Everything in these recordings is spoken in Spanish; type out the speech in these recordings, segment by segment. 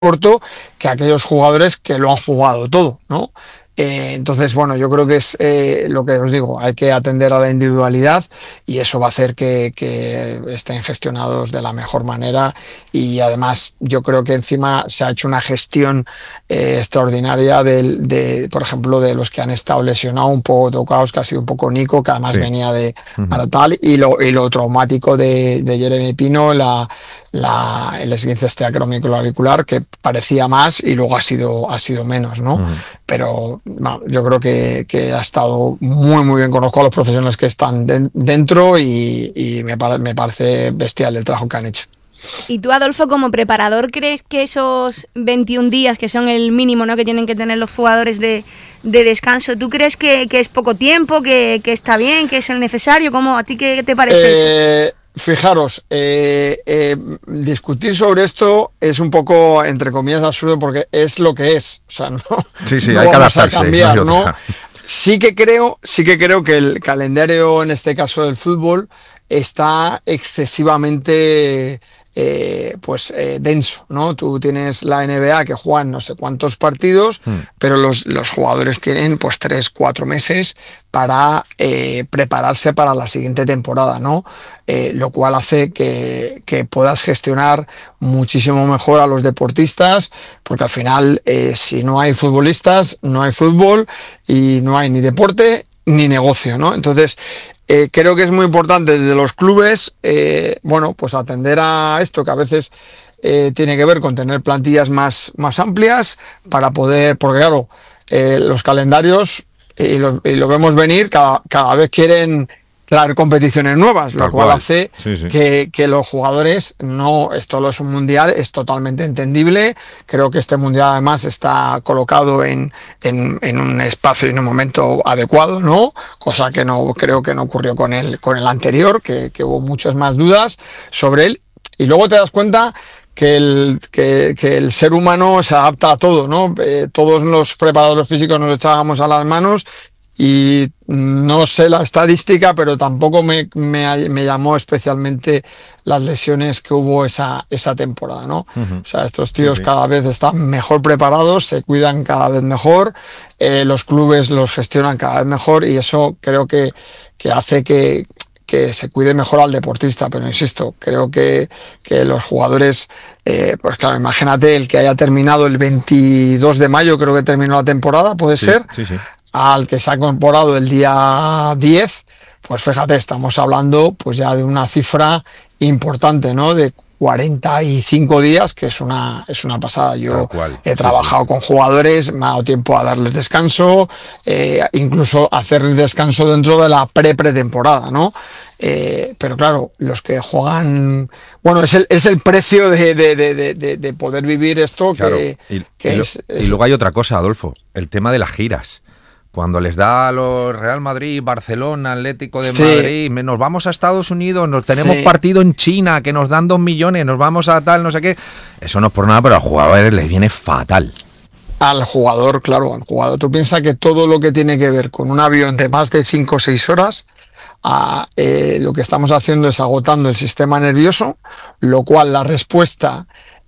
corto que aquellos jugadores que lo han jugado todo, ¿no? Entonces, bueno, yo creo que es lo que os digo, hay que atender a la individualidad y eso va a hacer que estén gestionados de la mejor manera y además yo creo que encima se ha hecho una gestión extraordinaria por ejemplo, de los que han estado lesionados, un poco tocados, que ha sido un poco Nico, que además venía de para tal, y lo traumático de Jeremy Pino, el esguince esteatocromioclavicular, que parecía más y luego ha sido menos, ¿no? Pero no, yo creo que ha estado muy, muy bien. Conozco a los profesionales que están dentro y me parece bestial el trabajo que han hecho. ¿Y tú, Adolfo, como preparador, crees que esos 21 días, que son el mínimo, ¿no?, que tienen que tener los jugadores de descanso, ¿tú crees que es poco tiempo, que está bien, que es el necesario? ¿Cómo, a ti qué te parece eso? Fijaros, discutir sobre esto es un poco, entre comillas, absurdo porque es lo que es. O sea, no, sí, no hay que vamos adaptarse, a cambiar, no ¿no? Sí que creo que el calendario, en este caso del fútbol, está excesivamente denso, ¿no? Tú tienes la NBA que juegan no sé cuántos partidos, pero los jugadores tienen pues 3-4 meses para prepararse para la siguiente temporada, ¿no? Lo cual hace que puedas gestionar muchísimo mejor a los deportistas, porque al final si no hay futbolistas, no hay fútbol y no hay ni deporte ni negocio, ¿no? Entonces, creo que es muy importante desde los clubes, bueno, pues atender a esto que a veces tiene que ver con tener plantillas más amplias para poder, porque claro, los calendarios, y lo vemos venir, cada vez quieren traer competiciones nuevas, lo cual hace que los jugadores esto no es un mundial, es totalmente entendible. Creo que este mundial además está colocado en un espacio y en un momento adecuado, ¿no? Cosa que creo que no ocurrió con el anterior, que hubo muchas más dudas sobre él. Y luego te das cuenta que el ser humano se adapta a todo, ¿no? Todos los preparadores físicos nos echábamos a las manos. Y no sé la estadística, pero tampoco me llamó especialmente las lesiones que hubo esa temporada, ¿no? O sea, estos tíos cada vez están mejor preparados, se cuidan cada vez mejor, los clubes los gestionan cada vez mejor y eso creo que hace que se cuide mejor al deportista, pero insisto, creo que los jugadores, pues claro, imagínate el que haya terminado el 22 de mayo, creo que terminó la temporada, puede ser. Sí. Al que se ha incorporado el día 10, pues fíjate, estamos hablando pues ya de una cifra importante, ¿no? De 45 días, que es una pasada. Yo he trabajado con jugadores, me ha dado tiempo a darles descanso, incluso hacerles descanso dentro de la pretemporada, ¿no? Pero claro, los que juegan, bueno, es el precio de poder vivir esto. Claro. Y luego hay otra cosa, Adolfo, el tema de las giras. Cuando les da a los Real Madrid, Barcelona, Atlético de Madrid, nos vamos a Estados Unidos, nos tenemos partido en China, que nos dan 2 millones, nos vamos a tal, no sé qué. Eso no es por nada, pero a los jugadores les viene fatal. Al jugador, claro, al jugador. Tú piensas que todo lo que tiene que ver con un avión de más de 5 o 6 horas, lo que estamos haciendo es agotando el sistema nervioso, lo cual la respuesta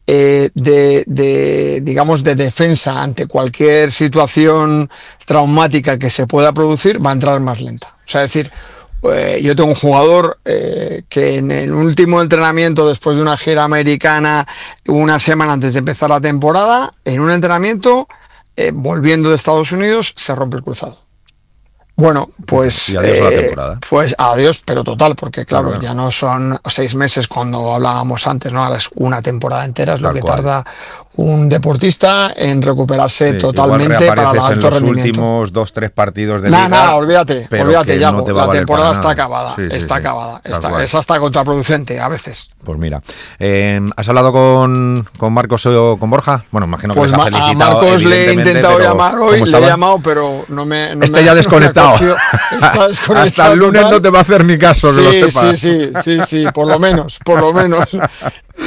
digamos, de defensa ante cualquier situación traumática que se pueda producir va a entrar más lenta. O sea, es decir, yo tengo un jugador que en el último entrenamiento, después de una gira americana, una semana antes de empezar la temporada, en un entrenamiento, volviendo de Estados Unidos, se rompe el cruzado. Bueno, pues y adiós a la temporada. Pues adiós, pero total, porque claro, ya no son 6 meses cuando hablábamos antes, ¿no? Ahora es una temporada entera, es lo que tarda un deportista en recuperarse totalmente para el alto rendimiento. En los últimos 2-3 partidos de liga. Nada, olvídate, ya no la temporada está acabada, está acabada, es hasta contraproducente a veces. Pues mira, ¿has hablado con Marcos o con Borja? Bueno, imagino que pues les ha felicitado. A Marcos le he intentado llamar hoy, le he llamado, pero no me ya desconectado. Está desconectado. Hasta el lunes no te va a hacer ni caso, que lo sepas. Sí, por lo menos.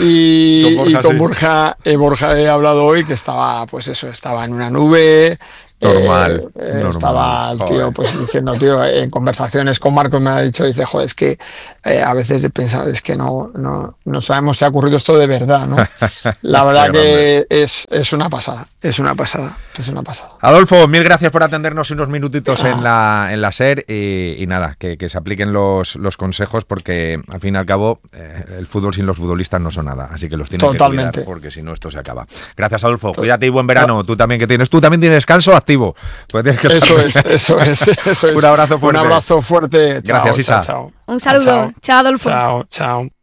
Y con Borja he hablado hoy, que estaba, pues eso, estaba en una nube, Normal. Estaba el tío pues diciendo, tío, en conversaciones con Marcos me ha dicho, dice, joder, es que a veces he pensado, es que no sabemos si ha ocurrido esto de verdad, ¿no? La verdad que es una pasada. Adolfo, mil gracias por atendernos unos minutitos en la SER y nada, que se apliquen los consejos, porque al fin y al cabo el fútbol sin los futbolistas no son nada, así que los tienen que cuidar, porque si no esto se acaba. Gracias, Adolfo, cuídate y buen verano. Tú también tienes descanso activo. Pues eso es. Un abrazo fuerte. Un abrazo fuerte. Gracias, Isa. Un saludo. Chao, Adolfo. Chao.